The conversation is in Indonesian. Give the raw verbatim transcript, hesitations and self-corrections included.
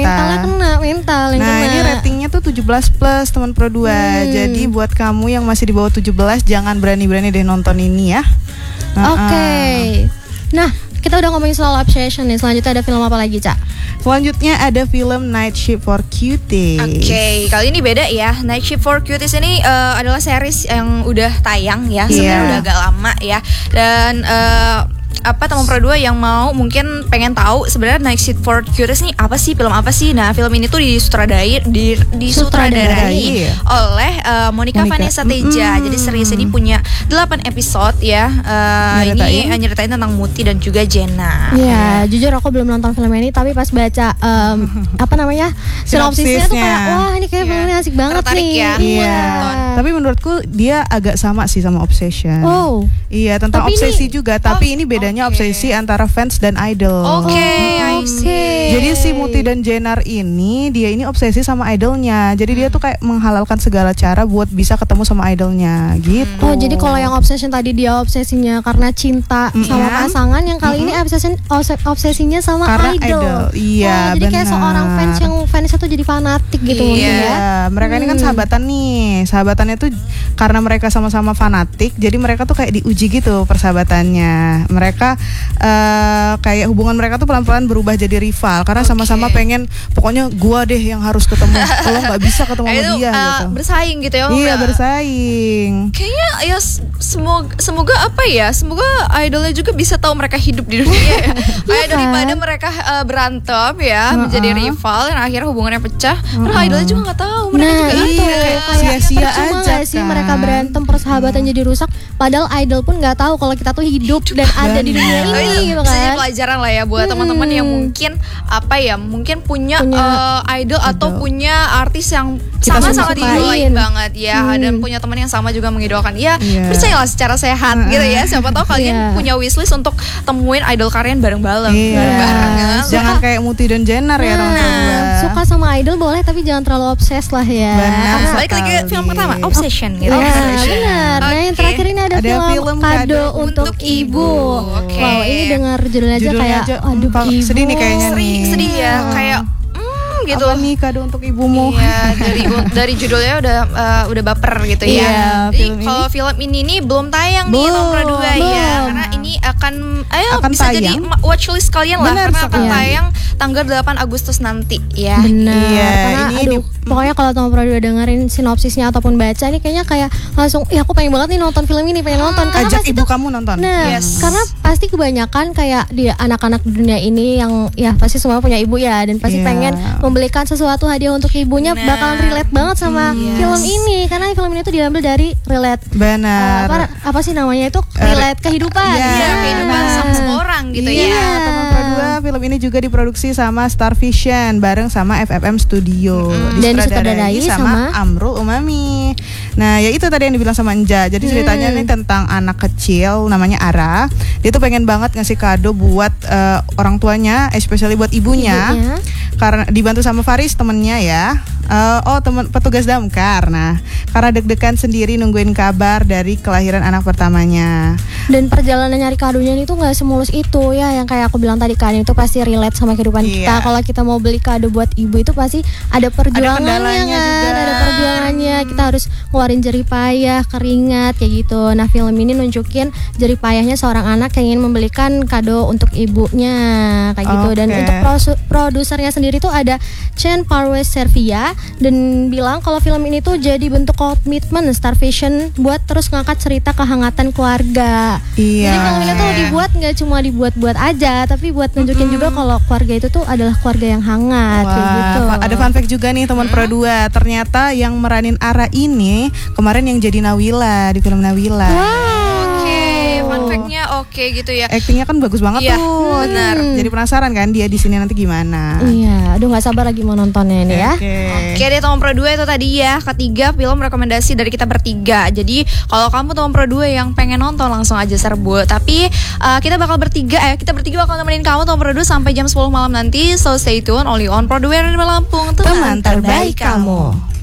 mentalnya kena, mental yang Nah kena. ini ratingnya tuh tujuh belas plus teman Pro dua. hmm. Jadi buat kamu yang masih di bawah tujuh belas, jangan berani-berani deh nonton ini ya. Oke okay. Nah kita udah ngomongin soal obsession nih. Selanjutnya ada film apa lagi, Cak? Selanjutnya ada film Night Shift for Cuties. Oke, okay, kali ini beda ya. Night Shift for Cuties ini uh, adalah series yang udah tayang ya. Sebenarnya yeah. udah agak lama ya. Dan uh, apa teman Pro dua yang mau mungkin pengen tahu sebenarnya Night Shift for Cuties nih apa sih, film apa sih? Nah, film ini tuh disutradarai di disutradarai oleh uh, Monica, Monica Vanessa Teja. Mm-hmm. Jadi series ini punya delapan episode ya. Uh, ini nyeritain tentang Muti dan juga Jenna. Iya, yeah, jujur aku belum nonton film ini, tapi pas baca um, apa namanya? sinopsisnya tuh kayak wah ini kayak yeah. filmnya asik banget. Tertarik nih. Ya. Iya. Yeah. Tapi menurutku dia agak sama sih sama Obsession. Oh. Iya, tentang tapi obsesi ini, juga, tapi oh, ini bedanya okay. obsesi antara fans dan idol. Oke, okay, oh, I see. Jadi si Muti dan Jennar ini dia ini obsesi sama idolnya. Jadi hmm. dia tuh kayak menghalalkan segala cara buat bisa ketemu sama idolnya gitu. Oh, jadi kalau yang obsession tadi dia obsesinya karena cinta mm-hmm. sama pasangan, yang kali mm-hmm. ini obsession obsesinya sama karena idol. idol. Iya, oh, jadi benar. Kayak seorang fans yang fansnya tuh jadi fanatik gitu iya. mungkin ya. Mereka hmm. ini kan sahabatan nih. Sahabatannya tuh karena mereka sama-sama fanatik, jadi mereka tuh kayak diuji gitu persahabatannya. Mereka uh, kayak hubungan mereka tuh pelan-pelan berubah jadi rival karena okay. sama-sama pengen pokoknya gua deh yang harus ketemu. Kalau nggak bisa ketemu sama itu, dia uh, gitu. Bersaing gitu ya. Iya, bersaing. Kayaknya ya semoga semoga apa ya? Semoga idolnya juga bisa tahu mereka hidup di dunia ya. Kayak daripada mereka uh, berantem ya, uh-uh. menjadi rival dan akhirnya hubungannya pecah. Uh-uh. Karena idolnya juga nggak tahu mereka nah, juga iya, kayak sia-sia aja kan. Sih mereka berantem persahabatan hmm. jadi rusak, padahal idol pun nggak tahu kalau kita tuh hidup dan ada di dunia ini oh, gitu kan. Bisa pelajaran lah ya buat hmm. teman-teman yang mungkin apa ya, mungkin punya, punya uh, idol, idol atau punya artis yang sama-sama diidolain banget ya, hmm. dan punya teman yang sama juga mengidolakan. Ya, yeah. percayalah secara sehat hmm. gitu ya. Siapa tahu kalian yeah. punya wishlist untuk temuin idol kalian bareng-bareng. Yeah. Bareng-bareng. Jangan kayak Muti dan Jennar ya, nah, teman-teman. Suka sama idol boleh, tapi jangan terlalu obses lah ya. Benar. Balik lagi ke film pertama, Obsession gitu. Oh, ya, benar. Nah, yang terakhir ini ada, ada film, film Kado, Kado Untuk Ibu. Okay. Wow, ini dengar judulnya aja judulnya kayak aja, aduh ibu. Sedih nih kayaknya nih. Sedih, sedih ya, hmm. kayak gitu. Apa nih kado untuk ibumu? Iya, dari dari judulnya udah uh, udah baper gitu ya. Iya, jadi kalau film ini nih belum tayang belum, nih nomor dua ya. Karena ini akan ayo akan bisa tayang. jadi watchlist kalian lah. Benar, karena akan sekali. tayang tanggal delapan Agustus nanti ya. Benar. Iya, karena ini aduh, di, pokoknya kalau teman Pro dua dengerin sinopsisnya ataupun baca ini kayaknya kayak langsung, ya aku pengen banget nih nonton film ini, pengen nonton. Karena ajak ibu tuh, kamu nonton. Nah, yes. karena pasti kebanyakan kayak dia anak-anak di dunia ini yang ya pasti semua punya ibu ya, dan pasti yeah. pengen membelikan sesuatu hadiah untuk ibunya, nah. bakalan relate banget sama yes. film ini karena film ini tuh diambil dari relate. Benar. Uh, apa, apa sih namanya itu relate uh, kehidupan. Iya, yeah. kehidupan nah. sama semua orang gitu yeah. ya. Teman Pro dua, film ini juga diproduksi sama Star Vision bareng sama F F M Studio. Mm-hmm. Dan disutradarai sama, sama Amrul Umami. Nah, ya itu tadi yang dibilang sama Enja. Jadi ceritanya hmm. ini tentang anak kecil namanya Ara. Dia tuh pengen banget ngasih kado buat uh, orang tuanya, especially buat ibunya. ibunya. Karena dibantu sama Faris temennya ya. Uh, oh teman petugas damkar. Nah, karena deg-degan sendiri nungguin kabar dari kelahiran anak pertamanya. Dan perjalanan nyari kadonya itu nggak semulus itu ya, yang kayak aku bilang tadi kan, itu pasti relate sama kehidupan yeah. kita. Kalau kita mau beli kado buat ibu itu pasti ada perjuangannya ada kan, juga. ada perjuangannya. Kita harus ngeluarin jerih payah, keringat kayak gitu. Nah, film ini nunjukin jerih payahnya seorang anak yang ingin membelikan kado untuk ibunya kayak gitu. Okay. Dan untuk produ- produsernya sendiri tuh ada Chen Parwes Servia, dan bilang kalau film ini tuh jadi bentuk komitmen Star Vision buat terus ngangkat cerita kehangatan keluarga. Iya. Jadi film ini tuh dibuat nggak cuma dibuat-buat aja, tapi buat nunjukin mm-hmm. juga kalau keluarga itu tuh adalah keluarga yang hangat. Wah, kayak gitu. Ada fun fact juga nih teman mm-hmm. Pro dua. Ternyata yang meranin Ara ini kemarin yang jadi Nawila di film Nawila. Wow. Fun fact-nya oke okay gitu ya. Aktingnya kan bagus banget iya, tuh. Benar. Jadi penasaran kan dia di sini nanti gimana? Iya, aduh nggak sabar lagi mau nontonnya ini ya. Oke. Oke deh teman Pro dua, itu tadi ya ketiga film rekomendasi dari kita bertiga. Jadi kalau kamu teman Pro dua yang pengen nonton langsung aja serbu. Tapi uh, kita bakal bertiga eh kita bertiga bakal nemenin kamu teman Pro dua sampai jam sepuluh malam nanti. So stay tune only on Pro dua dari Lampung, teman, teman terbaik kamu.